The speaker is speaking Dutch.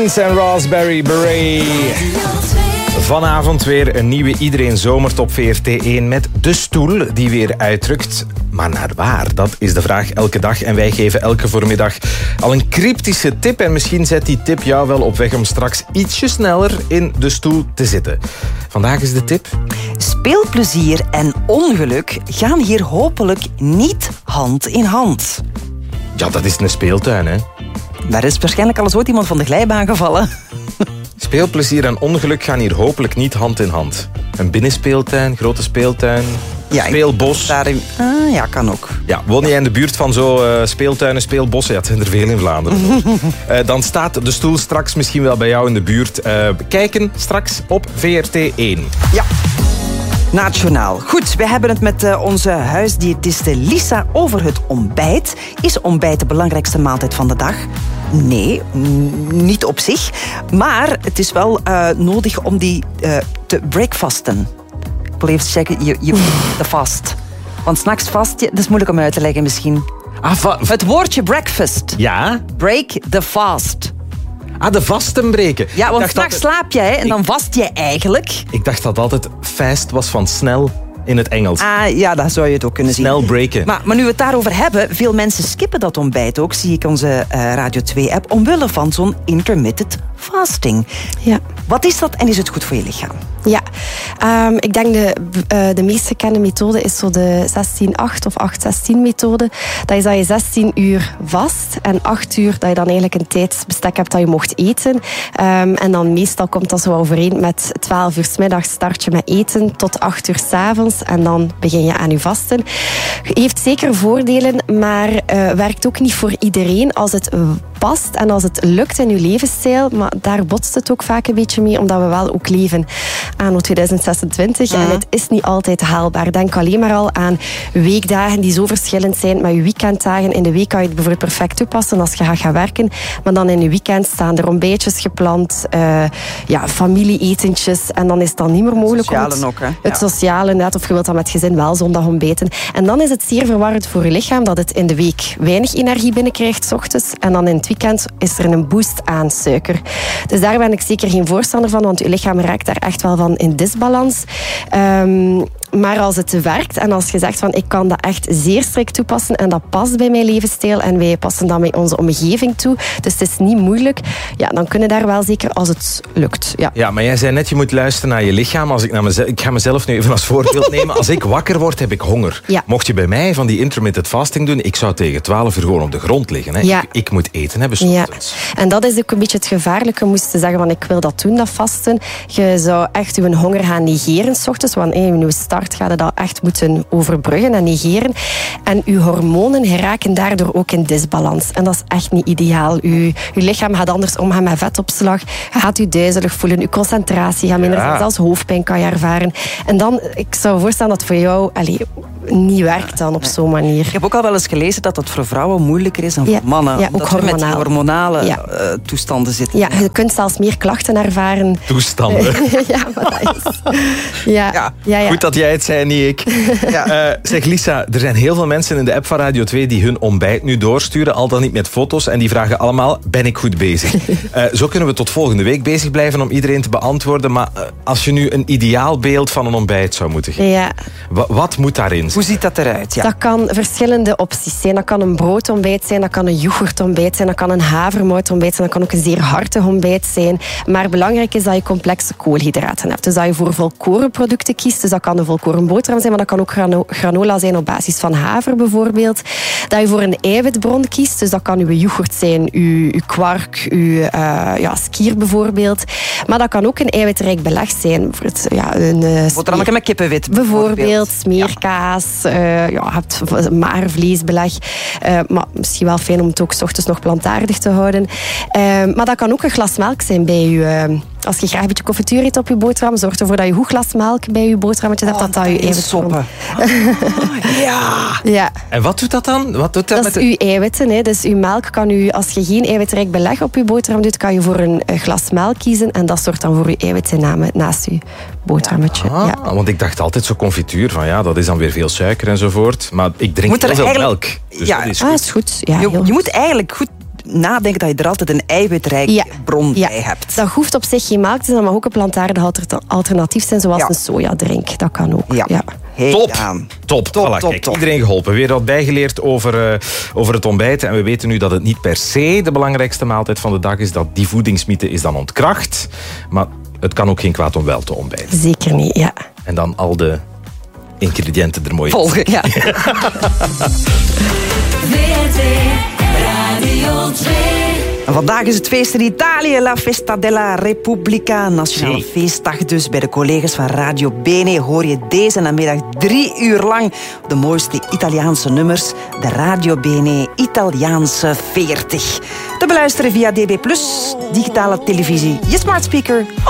Prince en Raspberry Beret. Vanavond weer een nieuwe Iedereen Zomert op VRT1 met De Stoel die weer uitdrukt. Maar naar waar? Dat is de vraag elke dag. En wij geven elke voormiddag al een cryptische tip. En misschien zet die tip jou wel op weg om straks ietsje sneller in de stoel te zitten. Vandaag is de tip... Speelplezier en ongeluk gaan hier hopelijk niet hand in hand. Ja, dat is een speeltuin, hè? Daar is waarschijnlijk al eens ooit iemand van de glijbaan gevallen. Speelplezier en ongeluk gaan hier hopelijk niet hand in hand. Een binnenspeeltuin, grote speeltuin, speelbos. Ja, kan ook. Ja, woon jij in de buurt van zo speeltuinen, speelbossen? Ja, het zijn er veel in Vlaanderen. Dan staat de stoel straks misschien wel bij jou in de buurt. Kijken straks op VRT1. Ja. Nationaal. Goed, we hebben het met onze huisdiëtiste Lisa over het ontbijt. Is ontbijt de belangrijkste maaltijd van de dag? Nee, niet op zich. Maar het is wel nodig om die te breakfasten. Ik wil even checken, de fast. Want 's nachts vast, dat is moeilijk om uit te leggen misschien. Het woordje breakfast. Ja? Break the fast. De vasten breken. Ja, want 's nachts slaap jij en dan vast jij eigenlijk. Ik dacht dat altijd fast was van snel in het Engels. Ja, dat zou je het ook kunnen zien. Snel breken. Maar nu we het daarover hebben, veel mensen skippen dat ontbijt ook, zie ik onze Radio 2-app, omwille van zo'n intermittent fasting. Ja. Wat is dat en is het goed voor je lichaam? Ja, ik denk de meest gekende methode is zo de 16-8 of 8-16 methode. Dat is dat je 16 uur vast en 8 uur dat je dan eigenlijk een tijdsbestek hebt dat je mocht eten. En dan meestal komt dat zo overeen met 12 uur 's middags start je met eten tot 8 uur 's avonds en dan begin je aan je vasten. Heeft zeker voordelen, maar werkt ook niet voor iedereen als het past en als het lukt in je levensstijl. Maar daar botst het ook vaak een beetje mee, omdat we wel ook leven anno 2026 en het is niet altijd haalbaar. Denk alleen maar al aan weekdagen die zo verschillend zijn met je weekenddagen. In de week kan je het bijvoorbeeld perfect toepassen als je gaat gaan werken, maar dan in je weekend staan er ontbijtjes gepland, familie-etentjes en dan is het dan niet meer mogelijk. Het sociale ook, hè? Het sociale, inderdaad, of je wilt dan met gezin wel zondag ontbijten. En dan is het zeer verwarrend voor je lichaam dat het in de week weinig energie binnenkrijgt 's ochtends en dan in het weekend is er een boost aan suiker. Dus daar ben ik zeker geen voorstander van, want je lichaam raakt daar echt wel van in disbalans. Maar als het werkt en als je zegt van ik kan dat echt zeer strikt toepassen en dat past bij mijn levensstijl en wij passen dat bij onze omgeving toe, dus het is niet moeilijk, ja, dan kunnen daar wel zeker als het lukt. Ja, maar jij zei net je moet luisteren naar je lichaam. Ik ga mezelf nu even als voorbeeld nemen. Als ik wakker word, heb ik honger. Ja. Mocht je bij mij van die intermittent fasting doen, ik zou tegen 12 uur gewoon op de grond liggen. Hè. Ja. Ik moet eten hebben 's ochtends. En dat is ook een beetje het gevaarlijke. Moest je zeggen van ik wil dat doen, dat vasten. Je zou echt je honger gaan negeren 's ochtends, want in je nieuwe start gaat je dat echt moeten overbruggen en negeren. En je hormonen geraken daardoor ook in disbalans. En dat is echt niet ideaal. Je lichaam gaat anders omgaan met vetopslag. Je gaat je duizelig voelen. Je concentratie gaat minder. Zelfs hoofdpijn kan je ervaren. En dan, ik zou voorstellen dat het voor jou niet werkt dan op zo'n manier. Ik heb ook al wel eens gelezen dat het voor vrouwen moeilijker is dan voor mannen. Ja, ook omdat we met die hormonale toestanden zitten. Ja, je kunt zelfs meer klachten ervaren. Toestanden. Ja, maar dat is... Ja. Goed dat jij het zei, niet ik. Zeg Lisa, er zijn heel veel mensen in de app van Radio 2 die hun ontbijt nu doorsturen, al dan niet met foto's, en die vragen allemaal, ben ik goed bezig? Zo kunnen we tot volgende week bezig blijven om iedereen te beantwoorden, maar als je nu een ideaalbeeld van een ontbijt zou moeten geven, wat moet daarin? Hoe ziet dat eruit? Ja. Dat kan verschillende opties zijn. Dat kan een broodontbijt zijn, dat kan een yoghurtontbijt zijn, dat kan een havermoutontbijt zijn, dat kan ook een zeer hartig ontbijt zijn. Maar belangrijk is dat je complexe koolhydraten hebt. Dus dat je voor volkorenproducten kiest. Dus dat kan een volkorenboterham zijn, maar dat kan ook granola zijn op basis van haver bijvoorbeeld. Dat je voor een eiwitbron kiest. Dus dat kan uw yoghurt zijn, uw kwark, uw skier bijvoorbeeld. Maar dat kan ook een eiwitrijk beleg zijn. Een boterhammetje met kippenwit bijvoorbeeld, smeerkaas. Je hebt maarvleesbeleg. Maar misschien wel fijn om het ook 's ochtends nog plantaardig te houden. Maar dat kan ook een glas melk zijn bij je... Als je graag een beetje confituur eet op je boterham, zorg ervoor dat je goed glas melk bij je boterhammetjes hebt. Dat je eiwitbron. Ja. En wat doet dat dan? Dat is uw eiwitten. Hè. Dus uw melk kan u, als je geen eiwitrijk beleg op je boterham doet, kan je voor een glas melk kiezen. En dat zorgt dan voor uw eiwitinname naast uw boterhammetje. Want ik dacht altijd zo confituur van dat is dan weer veel suiker enzovoort. Maar ik drink heel veel melk. Dus dat is goed. Is goed. Ja, je moet eigenlijk goed nadenken dat je er altijd een eiwitrijke bron bij hebt. Dat hoeft op zich geen melk te zijn, dat mag ook een plantaardig alternatief zijn, zoals een sojadrink. Dat kan ook. Ja. Top. Kijk, iedereen geholpen. Weer wat bijgeleerd over het ontbijt. En we weten nu dat het niet per se de belangrijkste maaltijd van de dag is. Dat die voedingsmythe is dan ontkracht. Maar het kan ook geen kwaad om wel te ontbijten. Zeker niet, ja. En dan al de ingrediënten er mooi volgen, ja. WRT Radio 2. Vandaag is het feest in Italië, La Festa della Repubblica. Nationale feestdag dus. Bij de collega's van Radio Bene hoor je deze namiddag 3 uur lang de mooiste Italiaanse nummers. De Radio Bene Italiaanse 40. Te beluisteren via DB+, digitale televisie, je smart speaker